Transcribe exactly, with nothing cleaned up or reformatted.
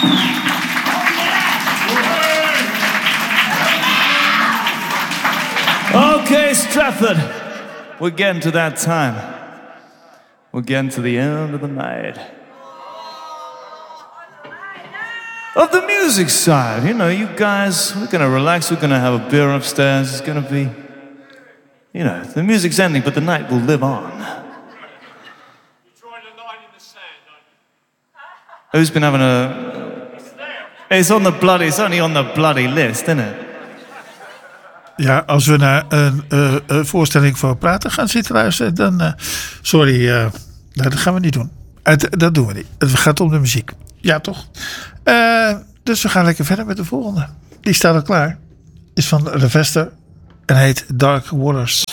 Okay, Stratford, we're getting to that time. We're getting to the end of the night. Of the music side, you know, you guys, we're gonna relax, we're gonna have a beer upstairs, it's gonna be, you know, the music's ending, but the night will live on. Who's been having a... It's on the bloody... It's only on the bloody list, isn't it? Ja, als we naar een, uh, een voorstelling voor praten gaan zitten luisteren, dan... Uh, sorry, uh, nou, dat gaan we niet doen. Het, dat doen we niet. Het gaat om de muziek. Ja, toch? Uh, dus we gaan lekker verder met de volgende. Die staat al klaar. Is van Levester en heet Dark Waters.